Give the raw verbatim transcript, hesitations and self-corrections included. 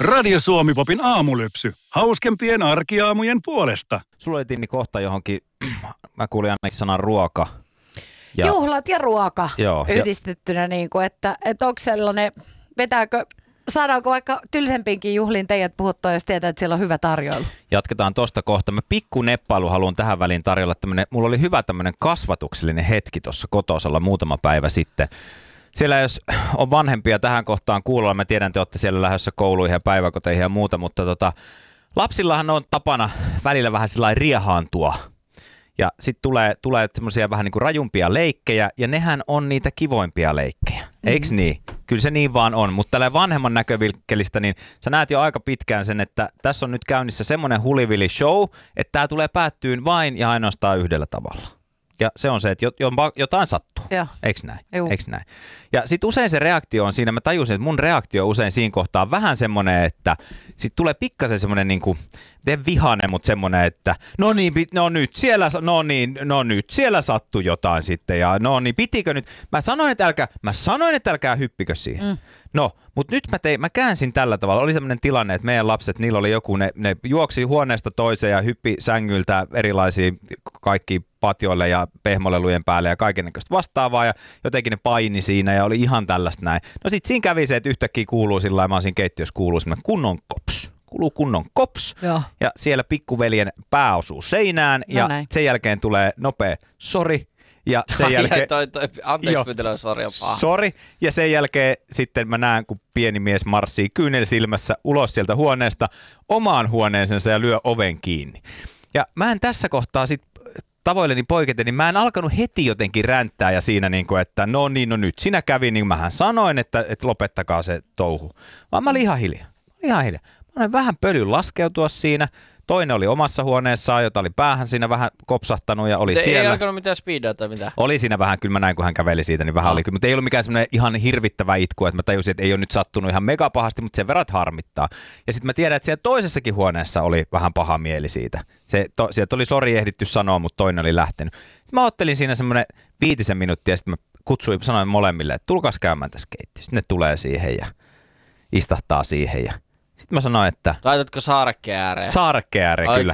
Radio Suomi-popin aamulypsy. Hauskempien arkiaamujen puolesta. Sulla oli Tinni kohta johonkin, mä kuulin ainakin sanan ruoka. Ja, juhlat ja ruoka joo, yhdistettynä, ja, niin kuin, että, että onko sellainen, vetääkö, saadaanko vaikka tylsempiinkin juhliin teidät puhuttua, jos tietää, että siellä on hyvä tarjoilu? Jatketaan tosta kohta. Mä pikku neppailu haluan tähän väliin tarjolla. Tämmönen, mulla oli hyvä tämmöinen kasvatuksellinen hetki tuossa kotosalla muutama päivä sitten. Siellä jos on vanhempia tähän kohtaan kuulolla, mä tiedän, te olette siellä lähdössä kouluihin ja päiväkoteihin ja muuta, mutta tota, lapsillahan on tapana välillä vähän sellainen riehaantua. Ja sitten tulee, tulee semmoisia vähän niin kuin rajumpia leikkejä, ja nehän on niitä kivoimpia leikkejä. Mm-hmm. Eiks niin? Kyllä se niin vaan on, mutta tällä vanhemman näkövinkkelistä, niin sä näet jo aika pitkään sen, että tässä on nyt käynnissä semmoinen hulivili show, että tää tulee päättyyn vain ja ainoastaan yhdellä tavalla. Ja se on se, että jotain sattuu. Joo. Eiks näin? Eiks näin? Ja sit usein se reaktio on siinä, mä tajusin, että mun reaktio usein siinä kohtaa on vähän semmoinen, että sit tulee pikkasen semmoinen niinku, en vihane, mutta semmoinen, että no niin, no nyt siellä, no niin, no nyt siellä sattui jotain sitten ja no niin, pitikö nyt? Mä sanoin, että älkää, mä sanoin, että älkää hyppikö siihen. Mm. No, mutta nyt mä, tein, mä käänsin tällä tavalla. Oli semmoinen tilanne, että meidän lapset, niillä oli joku, ne, ne juoksi huoneesta toiseen ja hyppi sängyltä erilaisia kaikki patjoille ja pehmolelujen päälle ja kaikennäköistä vastaavaa ja jotenkin ne paini siinä ja oli ihan tällaista näin. No sit siinä kävi se, että yhtäkkiä kuuluu sillä lailla, mä oon siinä keittiössä kuuluu semmoinen kunnon kops. Kuuluu kunnon kops. Joo. Ja siellä pikkuveljen pää osuu seinään no ja näin. Sen jälkeen tulee nopea sori. Ja sen jälkeen, toi, toi, anteeksi pyytelöön, sori on paha. Sori. Ja sen jälkeen sitten mä näen, kun pieni mies marssii kyynel silmässä ulos sieltä huoneesta omaan huoneeseensa ja lyö oven kiinni. Ja mä en tässä kohtaa sit tavoilleni poiketen, niin mä en alkanut heti jotenkin ränttää ja siinä niin kuin, että no niin, no nyt sinä kävi, niin mähän sanoin, että, että lopettakaa se touhu. Vaan mä olin ihan hiljaa. Ihan hiljaa. Mä olin vähän pölyn laskeutua siinä. Toinen oli omassa huoneessaan, jota oli päähän siinä vähän kopsahtanut ja oli Te siellä. Ei alkanut mitään speedaa tai mitään? Oli siinä vähän, kyllä mä näin, kun hän käveli siitä, niin vähän no. oli. Mutta ei ollut mikään semmoinen ihan hirvittävä itku, että mä tajusin, että ei ole nyt sattunut ihan megapahasti, mutta sen verran harmittaa. Ja sitten mä tiedän, että siellä toisessakin huoneessa oli vähän paha mieli siitä. Se, to, sieltä oli sori ehditty sanoa, mutta toinen oli lähtenyt. Mä ottelin siinä semmoinen viitisen minuuttia ja sitten mä kutsuin, sanoin molemmille, että tulkaas käymään tässä keittiössä. Sitten ne tulee siihen ja istahtaa siihen ja sitten mä sanoin, että... Laitatko saarekkeen ääreen? Saarekkeen ääreen, kyllä.